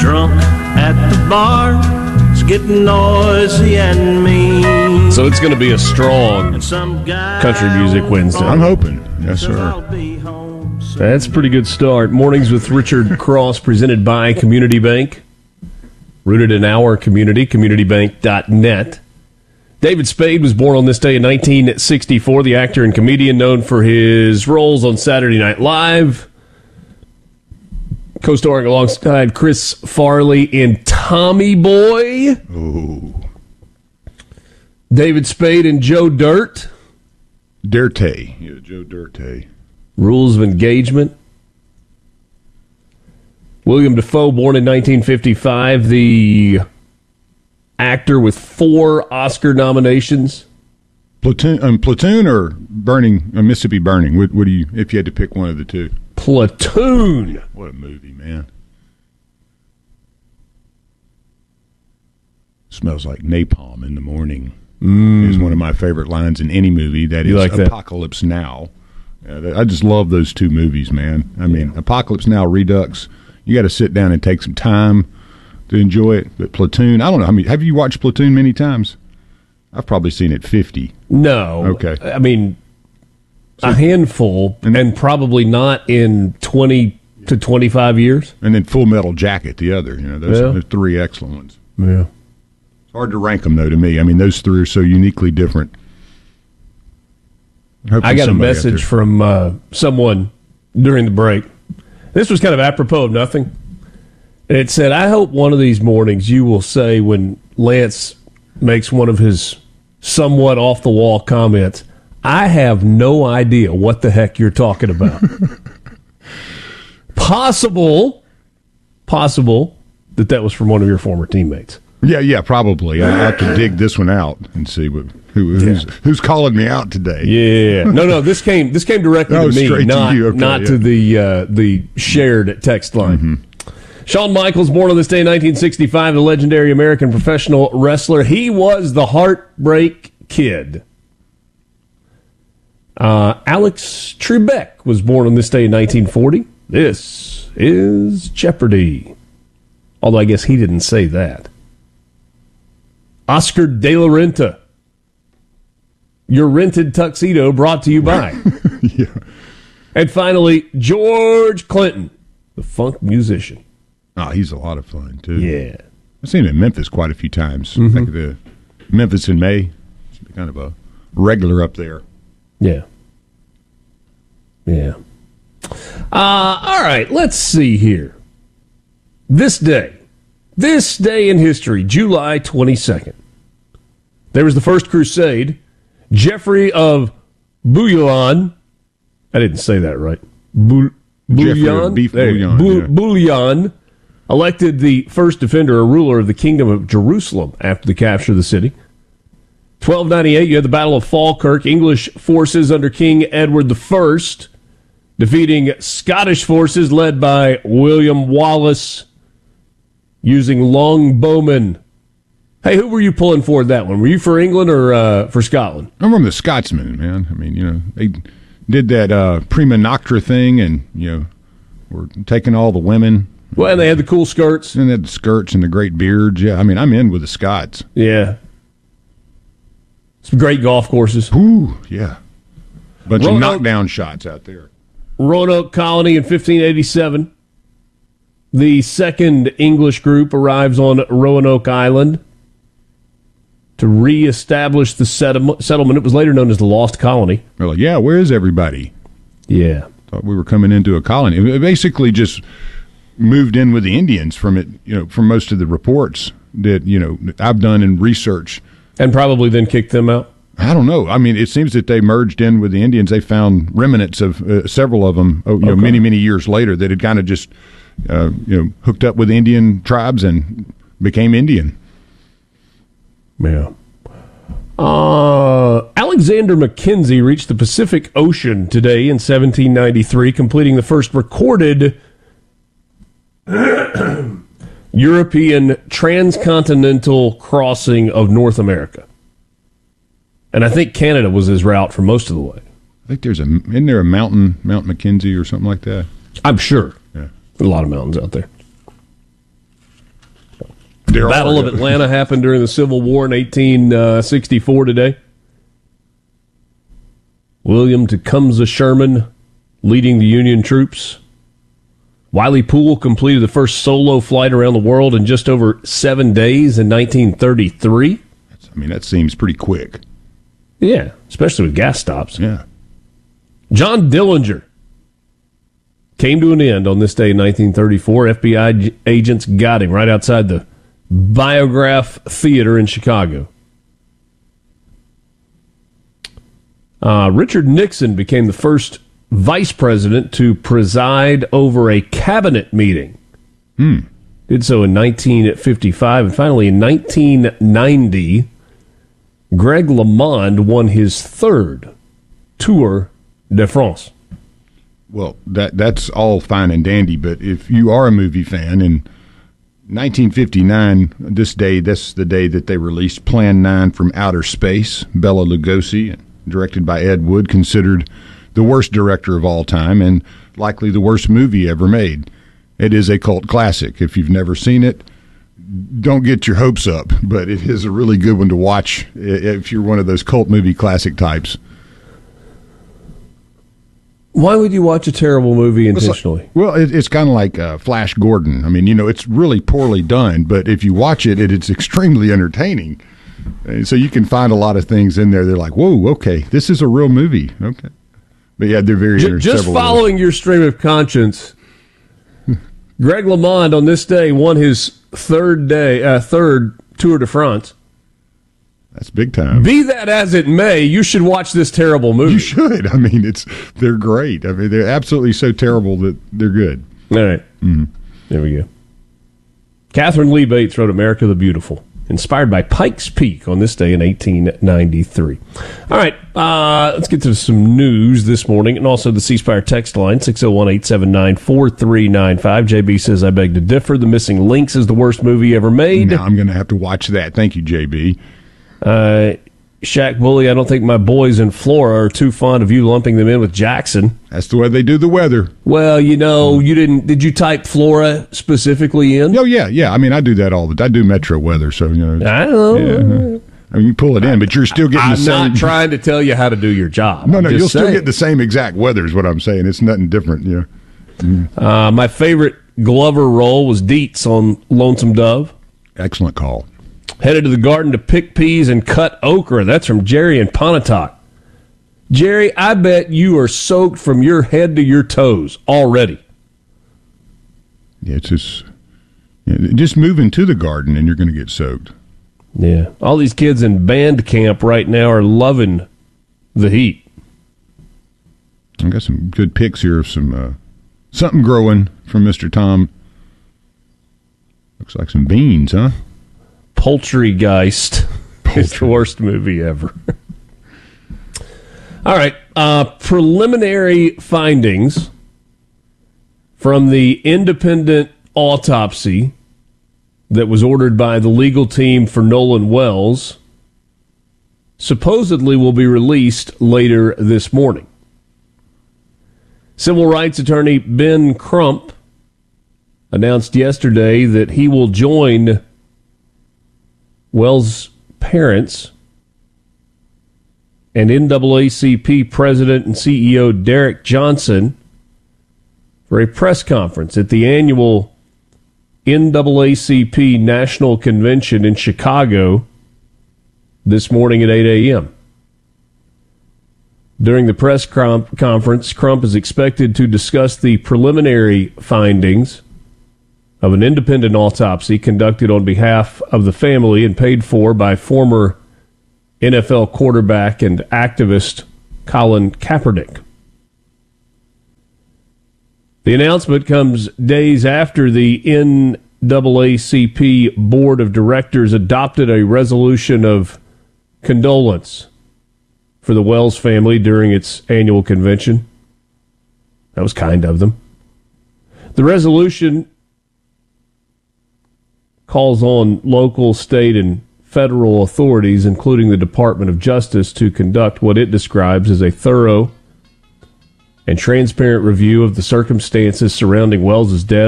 drunk at the bar. It's getting noisy and mean. So it's going to be a strong country music Wednesday. I'm hoping. Yes, sir. That's a pretty good start. Mornings with Richard Cross, presented by Community Bank. Rooted in our community, communitybank.net. David Spade was born on this day in 1964, the actor and comedian known for his roles on Saturday Night Live, co-starring alongside Chris Farley in Tommy Boy. Ooh. David Spade and Joe Dirt. Dirt. Yeah, Joe Dirt. Rules of Engagement. William Dafoe, born in 1955, the actor with 4 Oscar nominations. Platoon or Mississippi Burning? What do you, if you had to pick one of the two? Platoon. What a movie, man! Smells like napalm in the morning. Is one of my favorite lines in any movie. That is like Apocalypse Now. I just love those two movies, man. I mean, Apocalypse Now, Redux. You got to sit down and take some time to enjoy it. But Platoon, I don't know. I mean, have you watched Platoon many times? I've probably seen it 50. No. Okay. I mean, a handful, and probably not in 20 to 25 years. And then Full Metal Jacket, the other. Those 3 excellent ones. Yeah. It's hard to rank them, though, to me. I mean, those 3 are so uniquely different. I got a message from someone during the break. This was kind of apropos of nothing. And it said, I hope one of these mornings you will say when Lance makes one of his somewhat off-the-wall comments, I have no idea what the heck you're talking about. Possible that was from one of your former teammates. Yeah, probably. I have to dig this one out and see who's calling me out today. Yeah, no. This came directly to me, not to the shared text line. Mm-hmm. Shawn Michaels, born on this day in 1965, the legendary American professional wrestler. He was the Heartbreak Kid. Alex Trebek was born on this day in 1940. This is Jeopardy! Although I guess he didn't say that. Oscar De La Renta. Your rented tuxedo brought to you by. Yeah. And finally, George Clinton, the funk musician. Oh, he's a lot of fun, too. Yeah. I've seen him in Memphis quite a few times. Mm-hmm. Like the Memphis in May. It's kind of a regular up there. Yeah. Yeah. All right, let's see here. This day in history, July 22nd, there was the First Crusade. Geoffrey of Bouillon, I didn't say that right. Bouillon, Bouillon, elected the first defender or ruler of the Kingdom of Jerusalem after the capture of the city. 1298, you had the Battle of Falkirk. English forces under King Edward I defeating Scottish forces led by William Wallace using longbowmen. Hey, who were you pulling for that one? Were you for England or for Scotland? I'm from the Scotsmen, man. I mean, they did that prima noctra thing and, were taking all the women. Well, and they had the cool skirts. And they had the skirts and the great beards. Yeah, I mean, I'm in with the Scots. Yeah. Some great golf courses. Ooh, yeah. Bunch of knockdown shots out there. Roanoke Colony in 1587. The second English group arrives on Roanoke Island to reestablish the settlement. It was later known as the Lost Colony. They're like, yeah, where is everybody? Yeah. Thought we were coming into a colony. It basically just moved in with the Indians from most of the reports that, I've done in research. And probably then kicked them out? I don't know. I mean, it seems that they merged in with the Indians. They found remnants of several of them, many, many years later that had kind of just, hooked up with Indian tribes and became Indian. Yeah. Alexander Mackenzie reached the Pacific Ocean today in 1793, completing the first recorded European transcontinental crossing of North America. And I think Canada was his route for most of the way. I think isn't there a mountain, Mount Mackenzie or something like that? I'm sure. Yeah. A lot of mountains out there. There Battle of Atlanta happened during the Civil War in 1864 today. William Tecumseh Sherman leading the Union troops. Wiley Poole completed the first solo flight around the world in just over 7 days in 1933. I mean, that seems pretty quick. Yeah, especially with gas stops. Yeah. John Dillinger came to an end on this day in 1934. FBI agents got him right outside the Biograph Theater in Chicago. Richard Nixon became the first vice president to preside over a cabinet meeting. Did so in 1955. And finally, in 1990, Greg LeMond won his third Tour de France. Well, that's all fine and dandy, but if you are a movie fan, in 1959, that's the day that they released Plan 9 from Outer Space. Bela Lugosi, directed by Ed Wood, considered the worst director of all time and likely the worst movie ever made. It is a cult classic. If you've never seen it, don't get your hopes up, but it is a really good one to watch if you're one of those cult movie classic types. Why would you watch a terrible movie intentionally? It's kind of like Flash Gordon. I mean, it's really poorly done, but if you watch it, it's extremely entertaining. And so you can find a lot of things in there. They're like, whoa, okay, this is a real movie. Okay. But yeah, they're very just following your stream of conscience. Greg LeMond on this day won his third Tour de France. That's big time. Be that as it may, you should watch this terrible movie. You should. I mean, they're great. I mean, they're absolutely so terrible that they're good. All right. Mm-hmm. There we go. Catherine Lee Bates wrote America the Beautiful, inspired by Pikes Peak on this day in 1893. All right, let's get to some news this morning, and also the C Spire text line, 601-879-4395. JB says, I beg to differ. The Missing Links is the worst movie ever made. Now I'm going to have to watch that. Thank you, JB. Shaq Bully, I don't think my boys in Florida are too fond of you lumping them in with Jackson. That's the way they do the weather. Well, you didn't. Did you type Flora specifically in? Oh, yeah. I mean, I do that all the time. I do Metro weather, so, I don't know. Yeah. I mean, you pull it in, but you're still getting the same. I'm not trying to tell you how to do your job. No, you'll still get the same exact weather is what I'm saying. It's nothing different, yeah. My favorite Glover role was Dietz on Lonesome Dove. Excellent call. Headed to the garden to pick peas and cut okra. That's from Jerry in Pontotoc. Jerry, I bet you are soaked from your head to your toes already. Yeah, it's just move into the garden and you're going to get soaked. Yeah. All these kids in band camp right now are loving the heat. I got some good pics here of some something growing from Mr. Tom. Looks like some beans, huh? Poultrygeist is the worst movie ever. All right. Preliminary findings from the independent autopsy that was ordered by the legal team for Nolan Wells supposedly will be released later this morning. Civil rights attorney Ben Crump announced yesterday that he will join Wells' parents and NAACP President and CEO Derek Johnson for a press conference at the annual NAACP National Convention in Chicago this morning at 8 a.m. During the press conference, Crump is expected to discuss the preliminary findings of an independent autopsy conducted on behalf of the family and paid for by former NFL quarterback and activist Colin Kaepernick. The announcement comes days after the NAACP Board of Directors adopted a resolution of condolence for the Wells family during its annual convention. That was kind of them. The resolution calls on local, state, and federal authorities, including the Department of Justice, to conduct what it describes as a thorough and transparent review of the circumstances surrounding Wells's death